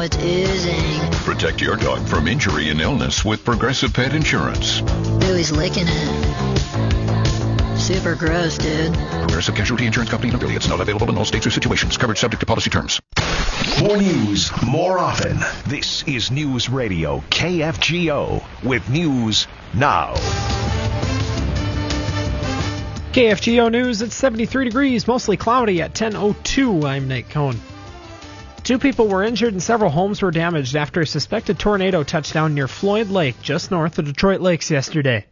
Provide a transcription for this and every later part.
now it's oozing. Protect your dog from injury and illness with Progressive Pet Insurance. Ooh, he's licking it. Super gross, dude. Progressive Casualty Insurance Company and affiliates. Not available in all states or situations. Coverage subject to policy terms. More news, more often. This is News Radio KFGO with news now. KFGO News, it's 73 degrees, mostly cloudy at 10:02. I'm Nate Cohn. 2 people were injured and several homes were damaged after a suspected tornado touched down near Floyd Lake, just north of Detroit Lakes yesterday.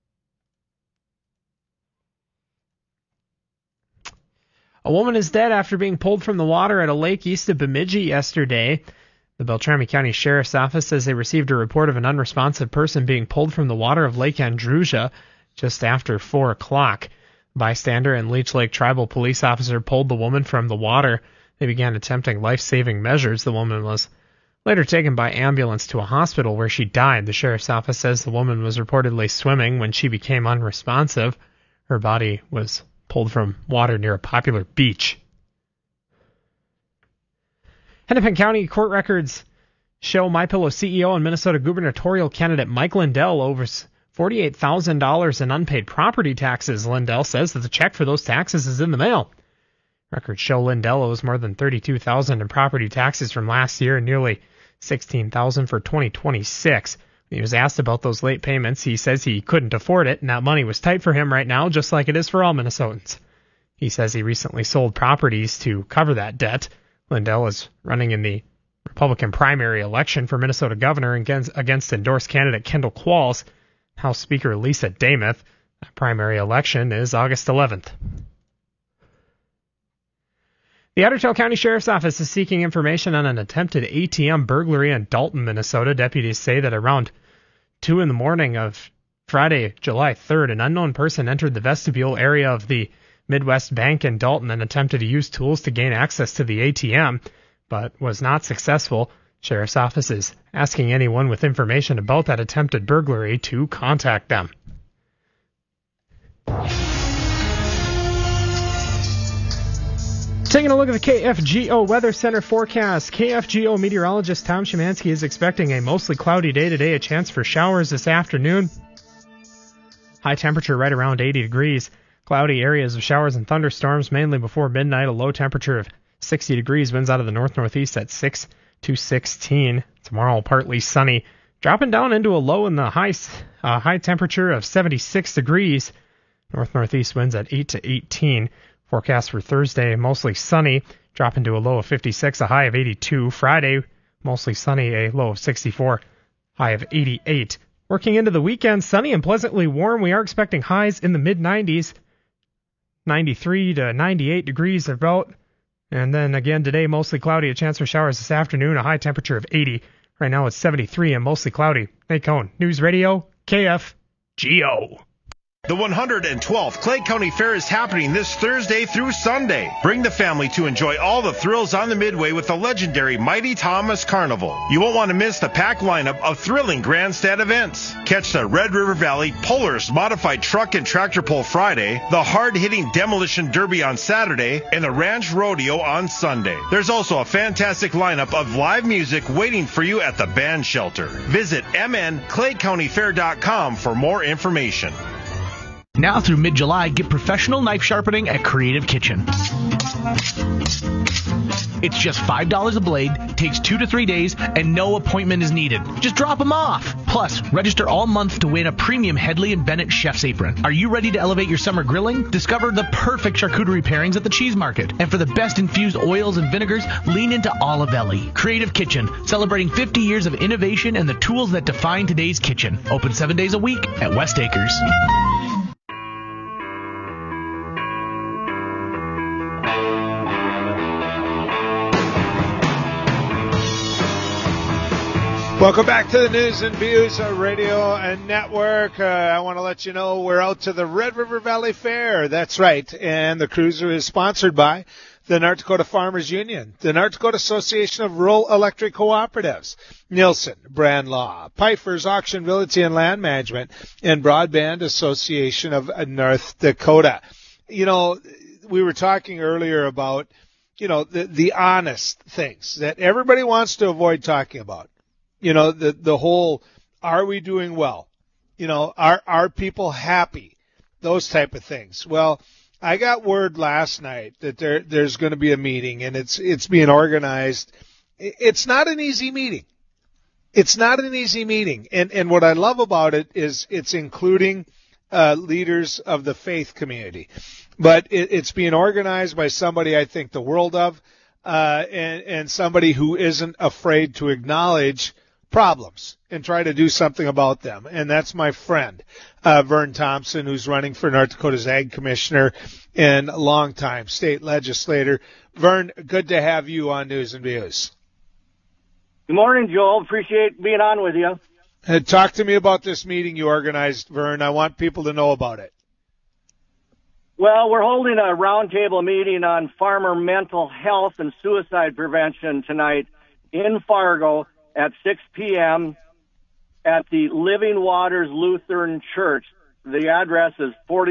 A woman is dead after being pulled from the water at a lake east of Bemidji yesterday. The Beltrami County Sheriff's Office says they received a report of an unresponsive person being pulled from the water of Lake Andrusia just after 4 o'clock. Bystander and Leech Lake Tribal Police officer pulled the woman from the water. They began attempting life-saving measures. The woman was later taken by ambulance to a hospital where she died. The sheriff's office says the woman was reportedly swimming when she became unresponsive. Her body was pulled from water near a popular beach. Hennepin County court records show MyPillow CEO and Minnesota gubernatorial candidate Mike Lindell owes $48,000 in unpaid property taxes. Lindell says that the check for those taxes is in the mail. Records show Lindell owes more than $32,000 in property taxes from last year and nearly $16,000 for 2026. When he was asked about those late payments, he says he couldn't afford it, and that money was tight for him right now, just like it is for all Minnesotans. He says he recently sold properties to cover that debt. Lindell is running in the Republican primary election for Minnesota governor against endorsed candidate Kendall Qualls. House Speaker Lisa Damuth. That primary election is August 11th. The Ottertail County Sheriff's Office is seeking information on an attempted ATM burglary in Dalton, Minnesota. Deputies say that around 2 in the morning of Friday, July 3rd, an unknown person entered the vestibule area of the Midwest Bank in Dalton and attempted to use tools to gain access to the ATM, but was not successful. Sheriff's Office is asking anyone with information about that attempted burglary to contact them. Taking a look at the KFGO Weather Center forecast. KFGO meteorologist Tom Szymanski is expecting a mostly cloudy day today, a chance for showers this afternoon. High temperature right around 80 degrees. Cloudy areas of showers and thunderstorms mainly before midnight. A low temperature of 60 degrees. Winds out of the north-northeast at 6 to 16. Tomorrow partly sunny. Dropping down into a low in the high temperature of 76 degrees. North-northeast winds at 8 to 18. Forecast for Thursday, mostly sunny, dropping to a low of 56, a high of 82. Friday, mostly sunny, a low of 64, high of 88. Working into the weekend, sunny and pleasantly warm. We are expecting highs in the mid-90s, 93 to 98 degrees about. And then again today, mostly cloudy, a chance for showers this afternoon, a high temperature of 80. Right now it's 73 and mostly cloudy. Nate Cohn, News Radio, KFGO. The 112th Clay County Fair is happening this Thursday through Sunday. Bring the family to enjoy all the thrills on the Midway with the legendary Mighty Thomas Carnival. You won't want to miss the packed lineup of thrilling grandstand events. Catch the Red River Valley Polaris Modified Truck and Tractor Pull Friday, the hard-hitting Demolition Derby on Saturday, and the Ranch Rodeo on Sunday. There's also a fantastic lineup of live music waiting for you at the band shelter. Visit mnclaycountyfair.com for more information. Now through mid-July, get professional knife sharpening at Creative Kitchen. It's just $5 a blade, takes 2 to 3 days, and no appointment is needed. Just drop them off. Plus, register all month to win a premium Headley and Bennett Chef's Apron. Are you ready to elevate your summer grilling? Discover the perfect charcuterie pairings at the Cheese Market. And for the best infused oils and vinegars, lean into Olivelli. Creative Kitchen, celebrating 50 years of innovation and the tools that define today's kitchen. Open 7 days a week at West Acres. Welcome back to the News and Views Radio and Network. I want to let you know we're out to the Red River Valley Fair. That's right. And the cruiser is sponsored by the North Dakota Farmers Union, the North Dakota Association of Rural Electric Cooperatives, Nielsen, Brand Law, Pfeiffer's Auction, Realty and Land Management, and Broadband Association of North Dakota. You know, we were talking earlier about the honest things that everybody wants to avoid talking about. The whole, are we doing well? Are people happy? Those type of things. Well, I got word last night that there's going to be a meeting, and it's being organized. It's not an easy meeting. It's not an easy meeting. And what I love about it is it's including leaders of the faith community. But it's being organized by somebody I think the world of, and somebody who isn't afraid to acknowledge problems and try to do something about them. And that's my friend, Vern Thompson, who's running for North Dakota's Ag Commissioner and a longtime state legislator. Vern, good to have you on News and Views. Good morning, Joel. Appreciate being on with you. Talk to me about this meeting you organized, Vern. I want people to know about it. Well, we're holding a roundtable meeting on farmer mental health and suicide prevention tonight in Fargo at 6 p.m. at the Living Waters Lutheran Church. The address is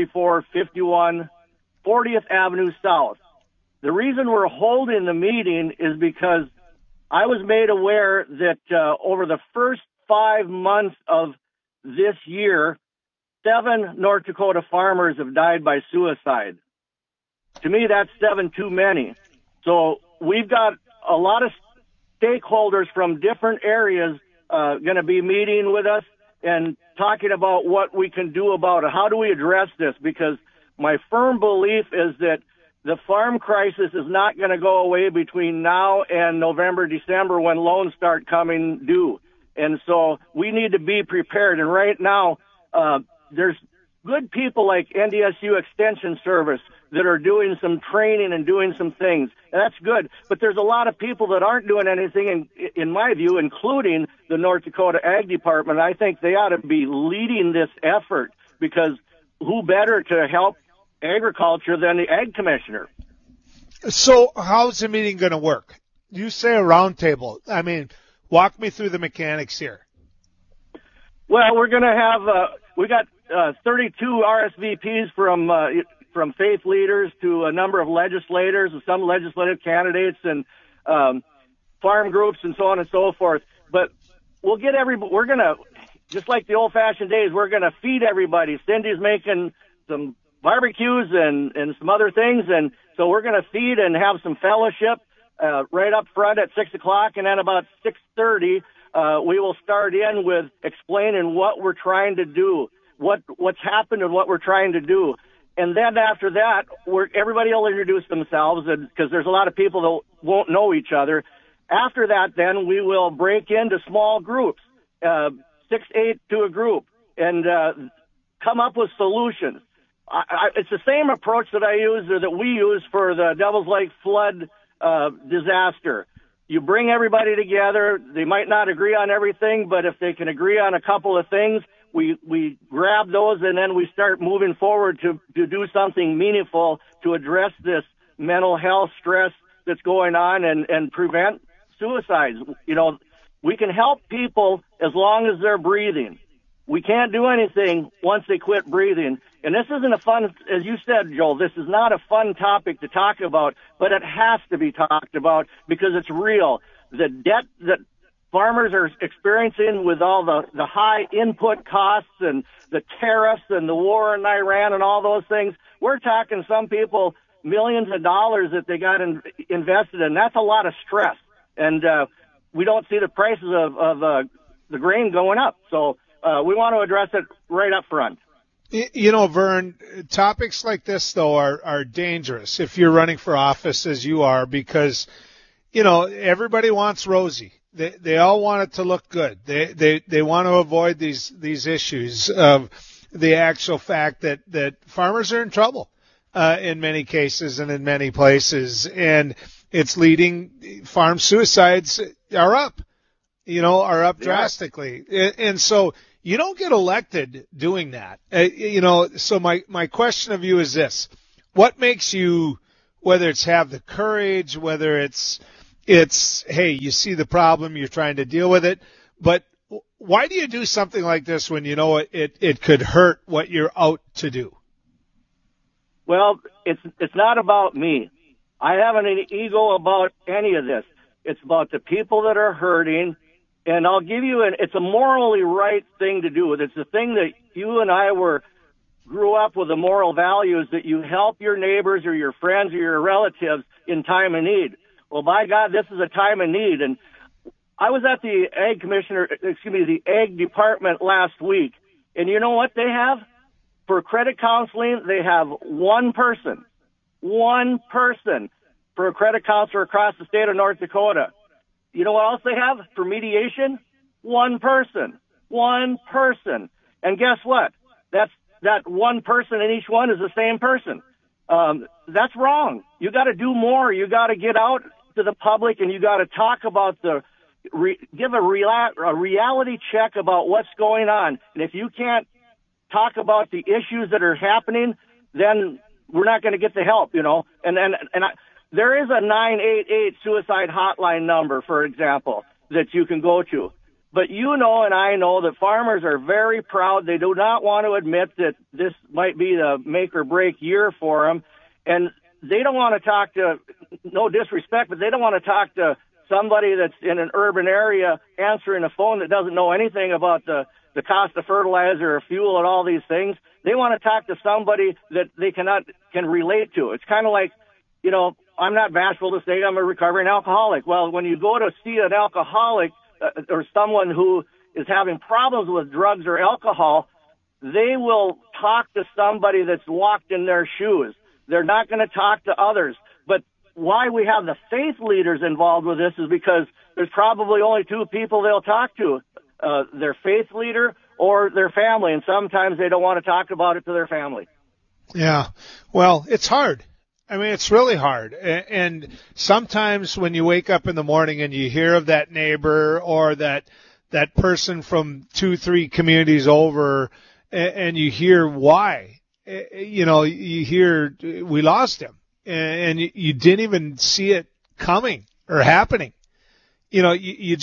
4451 40th Avenue South. The reason we're holding the meeting is because I was made aware that over the first 5 months of this year, 7 North Dakota farmers have died by suicide. To me, that's 7 too many. So we've got a lot of stakeholders from different areas going to be meeting with us and talking about what we can do about it. How do we address this? Because my firm belief is that the farm crisis is not going to go away between now and November, December when loans start coming due. And so we need to be prepared. And right now, there's good people like NDSU Extension Service that are doing some training and doing some things. And that's good. But there's a lot of people that aren't doing anything, in my view, including the North Dakota Ag Department. I think they ought to be leading this effort because who better to help agriculture than the Ag Commissioner? So how's the meeting going to work? You say a roundtable. I mean, walk me through the mechanics here. Well, we're going to have, we got 32 RSVPs from faith leaders to a number of legislators, some legislative candidates and farm groups and so on and so forth. But we'll get we're going to, just like the old-fashioned days, we're going to feed everybody. Cindy's making some barbecues and some other things, and so we're going to feed and have some fellowship right up front at 6 o'clock, and then about 6:30 we will start in with explaining what we're trying to do, what's happened and what we're trying to do. And then after that, everybody will introduce themselves because there's a lot of people that won't know each other. After that, then we will break into small groups, 6-8 to a group, and come up with solutions. It's the same approach that I use or that we use for the Devil's Lake flood disaster. You bring everybody together. They might not agree on everything, but if they can agree on a couple of things, we grab those and then we start moving forward to do something meaningful to address this mental health stress that's going on and prevent suicides. We can help people as long as they're breathing. We can't do anything once they quit breathing. And this isn't a fun, as you said, Joel, this is not a fun topic to talk about, but it has to be talked about because it's real. The debt that farmers are experiencing with all the high input costs and the tariffs and the war in Iran and all those things, we're talking some people millions of dollars that they got invested in. That's a lot of stress. And we don't see the prices of the grain going up. So we want to address it right up front. Vern, topics like this, though, are dangerous if you're running for office as you are because, everybody wants rosy. They all want it to look good. They want to avoid these issues of the actual fact that farmers are in trouble in many cases and in many places. And it's leading farm suicides are up drastically. And so you don't get elected doing that. So my question of you is this. What makes you, whether it's have the courage, whether it's, hey, you see the problem, you're trying to deal with it, but why do you do something like this when you know it could hurt what you're out to do? Well, it's not about me. I haven't any ego about any of this. It's about the people that are hurting. And I'll give you it's a morally right thing to do. It's the thing that you and I grew up with, the moral values that you help your neighbors or your friends or your relatives in time of need. Well, by God, this is a time of need. And I was at the the Ag Department last week. And you know what they have? For credit counseling, they have one person for a credit counselor across the state of North Dakota. You know what else they have for mediation? One person. And guess what? That one person in each one is the same person. That's wrong. You got to do more. You got to get out to the public, and you got to talk about give a reality check about what's going on. And if you can't talk about the issues that are happening, then we're not going to get the help, you know. And there is a 988 suicide hotline number, for example, that you can go to. But you know and I know that farmers are very proud. They do not want to admit that this might be the make or break year for them. And they don't want to talk to, no disrespect, but they don't want to talk to somebody that's in an urban area answering a phone that doesn't know anything about the cost of fertilizer or fuel and all these things. They want to talk to somebody that they can relate to. It's kind of like, you know, I'm not bashful to say I'm a recovering alcoholic. Well, when you go to see an alcoholic or someone who is having problems with drugs or alcohol, they will talk to somebody that's walked in their shoes. They're not going to talk to others. But why we have the faith leaders involved with this is because there's probably only two people they'll talk to, their faith leader or their family, and sometimes they don't want to talk about it to their family. Yeah, well, it's hard. I mean, it's really hard. And sometimes when you wake up in the morning and you hear of that neighbor or that person from 2-3 communities over, and you hear why, you know, you hear we lost him, and you didn't even see it coming or happening. You know, you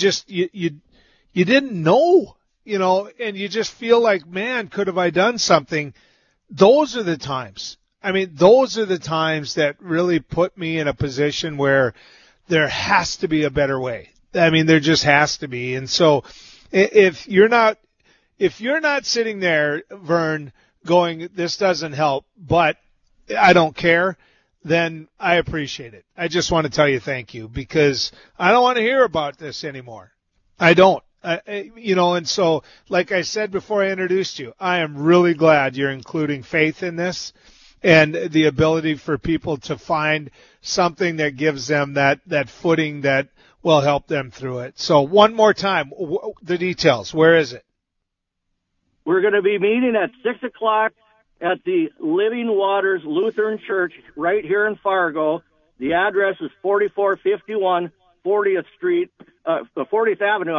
didn't know, you know, and you just feel like, man, could have I done something? Those are the times. I mean, those are the times that really put me in a position where there has to be a better way. I mean, there just has to be. And so if you're not sitting there, Vern, going, this doesn't help, but I don't care, then I appreciate it. I just want to tell you thank you, because I don't want to hear about this anymore. I don't. You know, and so, like I said before I introduced you, I am really glad you're including faith in this and the ability for people to find something that gives them that footing that will help them through it. So one more time, the details. Where is it? We're going to be meeting at 6 o'clock at the Living Waters Lutheran Church right here in Fargo. The address is 4451 40th Street, 40th Avenue,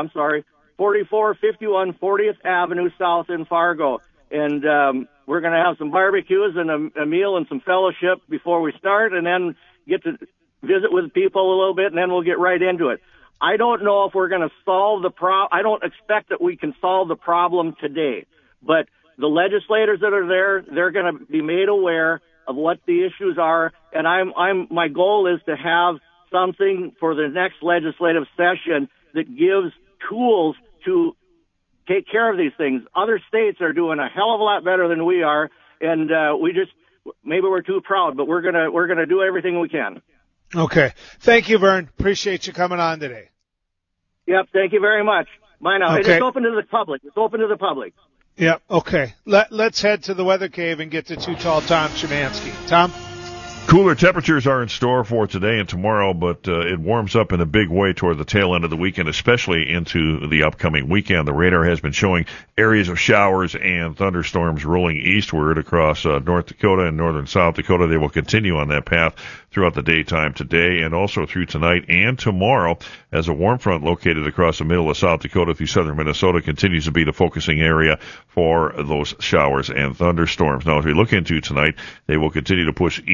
4451 40th Avenue South in Fargo. And we're going to have some barbecues and a meal and some fellowship before we start, and then get to visit with people a little bit, and then we'll get right into it. I don't know if we're going to solve the problem. I don't expect that we can solve the problem today, but the legislators that are there, they're going to be made aware of what the issues are, and my goal is to have something for the next legislative session that gives tools to take care of these things. Other states are doing a hell of a lot better than we are, and maybe we're too proud, but we're gonna do everything we can. Okay. Thank you, Vern. Appreciate you coming on today. Yep. Thank you very much. Bye now. Okay. It's open to the public. Yep. Okay. Let's head to the weather cave and get to Too Tall Tom Szymanski. Tom? Cooler temperatures are in store for today and tomorrow, but it warms up in a big way toward the tail end of the weekend, especially into the upcoming weekend. The radar has been showing areas of showers and thunderstorms rolling eastward across North Dakota and northern South Dakota. They will continue on that path throughout the daytime today and also through tonight and tomorrow, as a warm front located across the middle of South Dakota through southern Minnesota continues to be the focusing area for those showers and thunderstorms. Now, as we look into tonight, they will continue to push eastward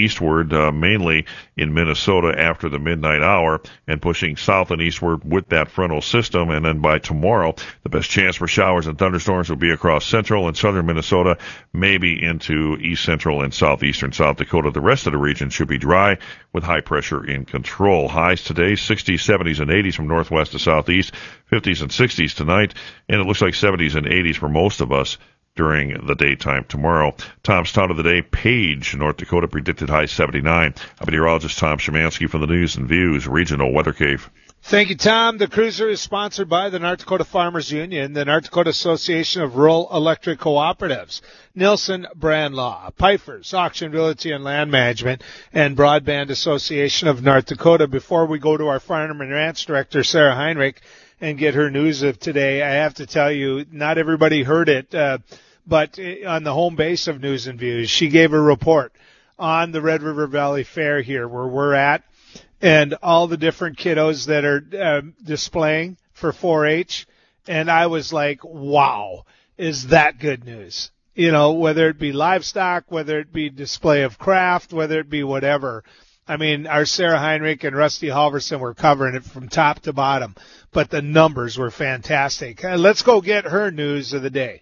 eastward, mainly in Minnesota after the midnight hour, and pushing south and eastward with that frontal system. And then by tomorrow, the best chance for showers and thunderstorms will be across central and southern Minnesota, maybe into east central and southeastern South Dakota. The rest of the region should be dry with high pressure in control. Highs today, 60s, 70s, and 80s from northwest to southeast, 50s and 60s tonight, and it looks like 70s and 80s for most of us during the daytime tomorrow. Tom's Town of the Day, Page, North Dakota, predicted high 79. I'm meteorologist Tom Szymanski from the News and Views Regional Weather Cave. Thank you, Tom. The Cruiser is sponsored by the North Dakota Farmers Union, the North Dakota Association of Rural Electric Cooperatives, Nilson Brand Law, Pfeiffer's Auction, Realty, and Land Management, and Broadband Association of North Dakota. Before we go to our Farm and Ranch Director, Sarah Heinrich, and get her news of today, I have to tell you, not everybody heard it, but on the home base of News and Views, she gave a report on the Red River Valley Fair here where we're at, and all the different kiddos that are displaying for 4-H. And I was like, wow, is that good news? You know, whether it be livestock, whether it be display of craft, whether it be whatever. I mean, our Sarah Heinrich and Rusty Halverson were covering it from top to bottom, but the numbers were fantastic. Let's go get her news of the day.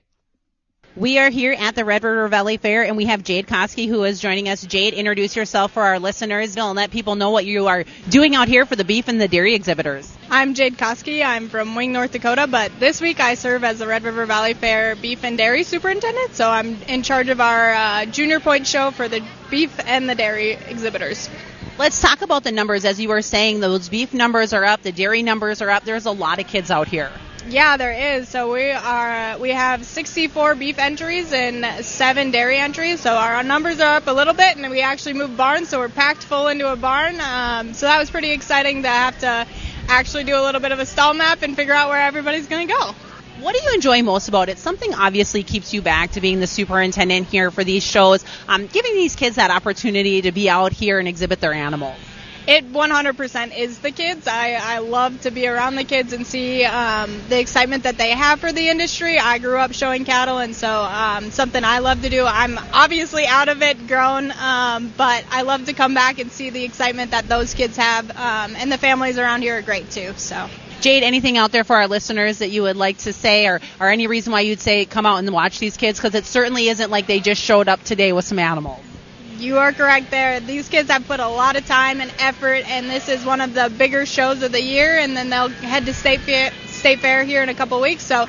We are here at the Red River Valley Fair, and we have Jade Koski who is joining us. Jade, introduce yourself for our listeners and let people know what you are doing out here for the beef and the dairy exhibitors. I'm Jade Koski. I'm from Wing, North Dakota, but this week I serve as the Red River Valley Fair beef and dairy superintendent, so I'm in charge of our Junior Point show for the beef and the dairy exhibitors. Let's talk about the numbers. As you were saying, those beef numbers are up, the dairy numbers are up. There's a lot of kids out here. Yeah, there is. So we have 64 beef entries and 7 dairy entries. So our numbers are up a little bit, and we actually moved barns, so we're packed full into a barn. So that was pretty exciting to have to actually do a little bit of a stall map and figure out where everybody's going to go. What do you enjoy most about it? Something obviously keeps you back to being the superintendent here for these shows, giving these kids that opportunity to be out here and exhibit their animals. It 100% is the kids. I love to be around the kids and see the excitement that they have for the industry. I grew up showing cattle, and so something I love to do. I'm obviously out of it, grown, but I love to come back and see the excitement that those kids have, and the families around here are great too. So, Jade, anything out there for our listeners that you would like to say, or any reason why you'd say come out and watch these kids? Because it certainly isn't like they just showed up today with some animals. You are correct there. These kids have put a lot of time and effort, and this is one of the bigger shows of the year, and then they'll head to State Fair here in a couple weeks. So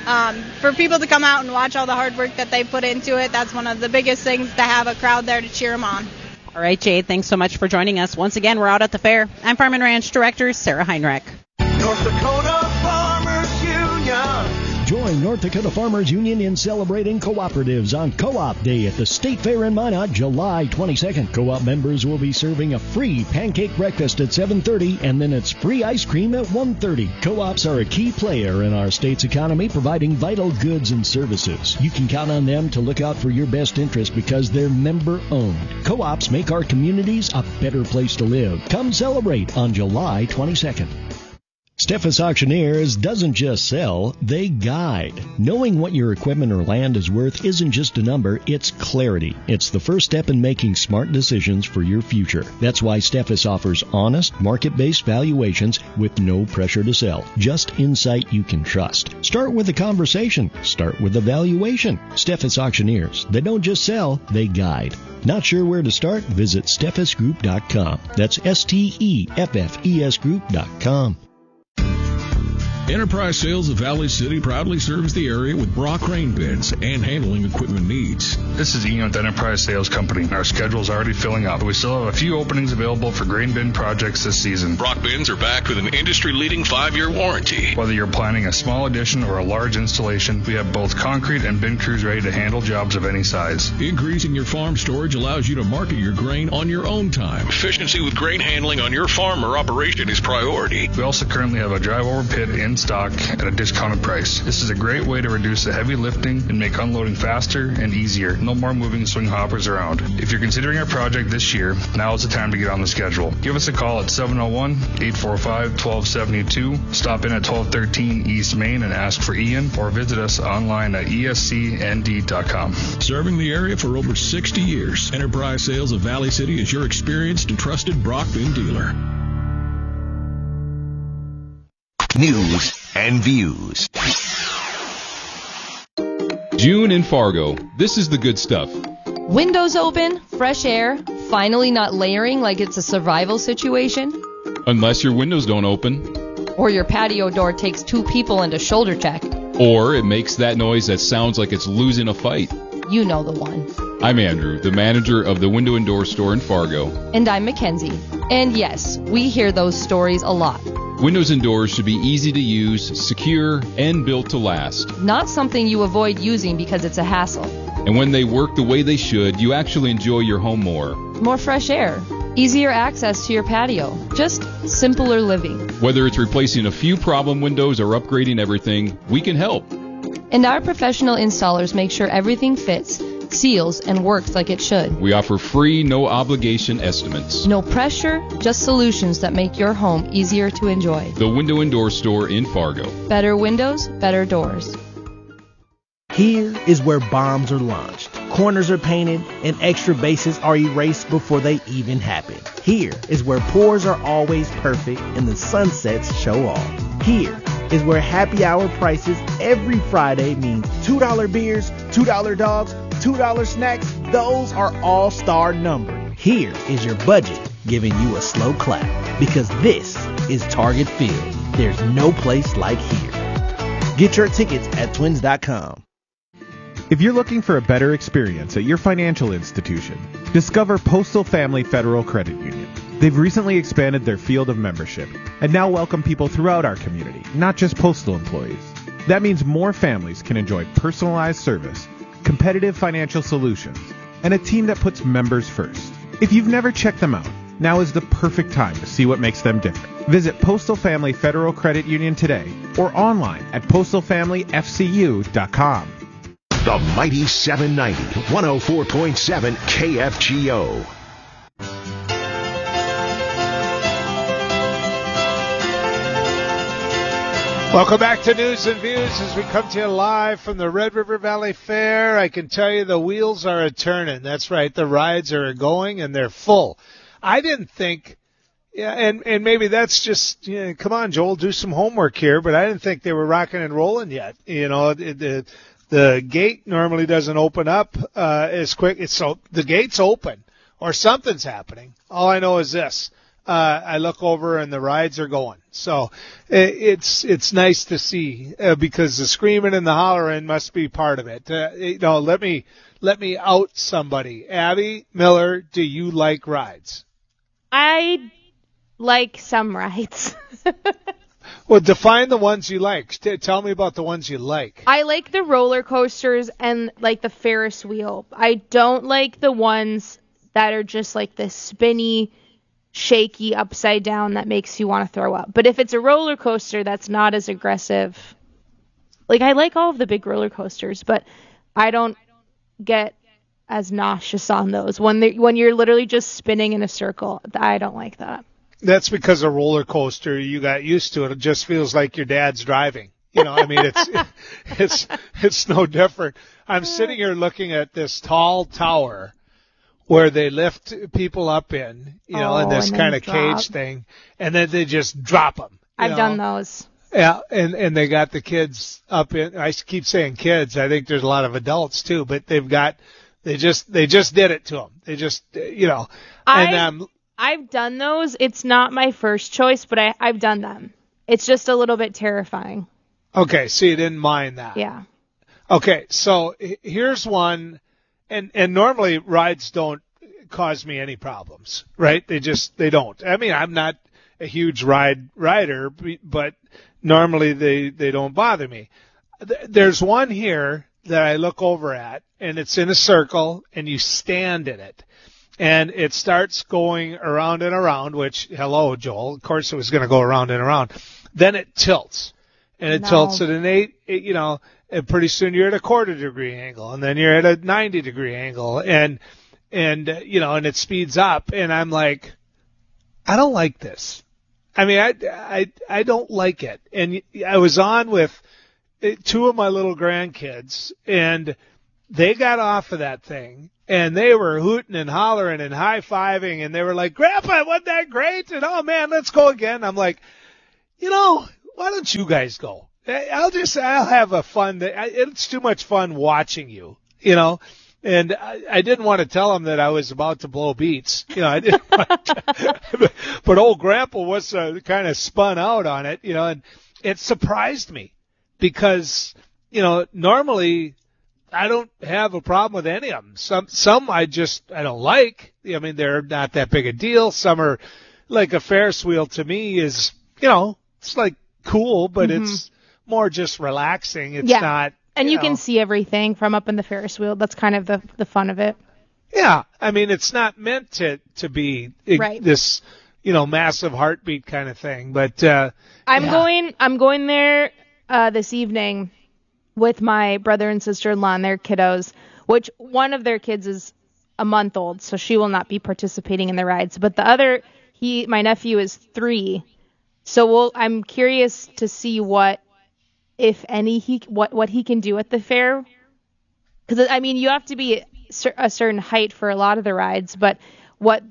for people to come out and watch all the hard work that they put into it, that's one of the biggest things, to have a crowd there to cheer them on. All right, Jade, thanks so much for joining us. Once again, we're out at the fair. I'm Farm and Ranch Director Sarah Heinrich. North Dakota Farmers Union. Join North Dakota Farmers Union in celebrating cooperatives on Co-op Day at the State Fair in Minot, July 22nd. Co-op members will be serving a free pancake breakfast at 7:30, and then it's free ice cream at 1:30. Co-ops are a key player in our state's economy, providing vital goods and services. You can count on them to look out for your best interest because they're member-owned. Co-ops make our communities a better place to live. Come celebrate on July 22nd. Steffes Auctioneers doesn't just sell, they guide. Knowing what your equipment or land is worth isn't just a number, it's clarity. It's the first step in making smart decisions for your future. That's why Steffes offers honest, market-based valuations with no pressure to sell. Just insight you can trust. Start with a conversation. Start with a valuation. Steffes Auctioneers. They don't just sell, they guide. Not sure where to start? Visit SteffesGroup.com. That's STEFFES Group.com. Enterprise Sales of Valley City proudly serves the area with Brock grain bins and handling equipment needs. This is Ian with Enterprise Sales Company. Our schedule is already filling up, but we still have a few openings available for grain bin projects this season. Brock bins are backed with an industry-leading 5-year warranty. Whether you're planning a small addition or a large installation, we have both concrete and bin crews ready to handle jobs of any size. Increasing your farm storage allows you to market your grain on your own time. Efficiency with grain handling on your farm or operation is priority. We also currently have a drive-over pit in stock at a discounted price. This is a great way to reduce the heavy lifting and make unloading faster and easier. No more moving swing hoppers around. If you're considering a project this year, now is the time to get on the schedule. Give us a call at 701-845-1272. Stop in at 1213 East Main and ask for Ian, or visit us online at escnd.com. Serving the area for over 60 years, Enterprise Sales of Valley City is your experienced and trusted Brock Bin dealer. News and views. June in Fargo. This is the good stuff. Windows open, fresh air, finally not layering like it's a survival situation. Unless your windows don't open. Or your patio door takes 2 people and a shoulder check. Or it makes that noise that sounds like it's losing a fight. You know the one. I'm Andrew, the manager of the Window and Door Store in Fargo. And I'm Mackenzie. And yes, we hear those stories a lot. Windows and doors should be easy to use, secure, and built to last. Not something you avoid using because it's a hassle. And when they work the way they should, you actually enjoy your home more. More fresh air, easier access to your patio, just simpler living. Whether it's replacing a few problem windows or upgrading everything, we can help. And our professional installers make sure everything fits, seals, and works like it should. We offer free, no-obligation estimates. No pressure, just solutions that make your home easier to enjoy. The Window and Door Store in Fargo. Better windows, better doors. Here is where bombs are launched, corners are painted, and extra bases are erased before they even happen. Here is where pours are always perfect and the sunsets show off. Here is where happy hour prices every Friday means $2 beers, $2 dogs, $2 snacks. Those are all-star numbered. Here is your budget giving you a slow clap, because this is Target Field. There's no place like here. Get your tickets at twins.com. If you're looking for a better experience at your financial institution, discover Postal Family Federal Credit Union. They've recently expanded their field of membership and now welcome people throughout our community, not just postal employees. That means more families can enjoy personalized service, competitive financial solutions, and a team that puts members first. If you've never checked them out, now is the perfect time to see what makes them different. Visit Postal Family Federal Credit Union today or online at postalfamilyfcu.com. The Mighty 790, 104.7 KFGO. Welcome back to News and Views as we come to you live from the Red River Valley Fair. I can tell you the wheels are a-turning. That's right. The rides are going and they're full. I didn't think, and maybe that's just, come on, Joel, do some homework here, but I didn't think they were rocking and rolling yet. The gate normally doesn't open up as quick. So the gate's open or something's happening. All I know is this. I look over and the rides are going. So it's nice to see because the screaming and the hollering must be part of it. Let me out somebody. Abby Miller, do you like rides? I like some rides. Well, define the ones you like. Tell me about the ones you like. I like the roller coasters and like the Ferris wheel. I don't like the ones that are just like the spinny, shaky upside down that makes you want to throw up. But if it's a roller coaster that's not as aggressive, like I like all of the big roller coasters, but I don't get as nauseous on those. When you're literally just spinning in a circle, I don't like that. That's because a roller coaster, you got used to it. It just feels like your dad's driving. It's no different. I'm sitting here looking at this tall tower where they lift people up in this kind of cage thing, and then they just drop them. I've done those. Yeah, and they got the kids up in. I keep saying kids. I think there's a lot of adults too, but they just did it to them. They just I've done those. It's not my first choice, but I've done them. It's just a little bit terrifying. Okay, so you didn't mind that. Yeah. Okay, so here's one, and normally rides don't cause me any problems, right? They don't. I mean, I'm not a huge rider, but normally they don't bother me. There's one here that I look over at, and it's in a circle, and you stand in it. And it starts going around and around, which, hello, Joel, of course it was going to go around and around. Then it tilts. and it tilts at an 8, and pretty soon you're at a 1/4 degree angle, and then you're at a 90 degree angle, and it speeds up, and I'm like, I don't like this. I mean, I don't like it. And I was on with 2 of my little grandkids, and they got off of that thing, and they were hooting and hollering and high-fiving, and they were like, Grandpa, wasn't that great? And, oh, man, let's go again. I'm like, why don't you guys go? I'll have a fun day. It's too much fun watching you, And I didn't want to tell him that I was about to blow beats. I didn't want to, but old Grandpa was kind of spun out on it, and it surprised me because, normally I don't have a problem with any of them. Some I don't like. I mean, they're not that big a deal. Some are like a Ferris wheel to me is, it's like cool, but it's more just relaxing. It's not. And you can see everything from up in the Ferris wheel. That's kind of the fun of it. Yeah. I mean, it's not meant to be this, massive heartbeat kind of thing. But I'm going there this evening with my brother and sister-in-law and their kiddos, which one of their kids is a month old, so she will not be participating in the rides. But the other, my nephew is 3. So I'm curious to see what, if any, what he can do at the fair. Because, I mean, you have to be a certain height for a lot of the rides, but what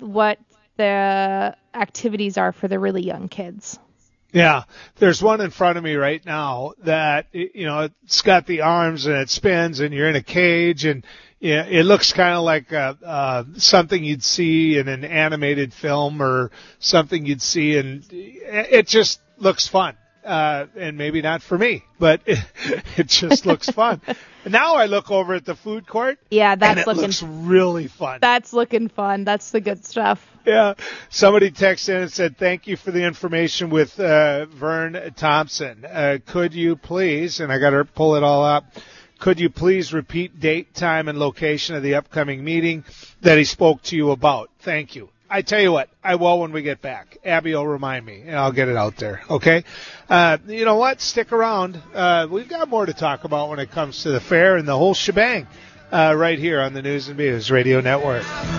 the activities are for the really young kids. Yeah, there's one in front of me right now that, it's got the arms and it spins and you're in a cage, and it looks kind of like something you'd see in an animated film or something you'd see, and it just looks fun. And maybe not for me, but it just looks fun. Now I look over at the food court. Yeah, looks really fun. That's looking fun. That's the good stuff. Yeah. Somebody texted in and said, thank you for the information with Vern Thompson. Could you please, and I got to pull it all up, could you please repeat date, time, and location of the upcoming meeting that he spoke to you about? Thank you. I tell you what, I will when we get back. Abby will remind me, and I'll get it out there, okay? You know what? Stick around. We've got more to talk about when it comes to the fair and the whole shebang right here on the News and Views Radio Network.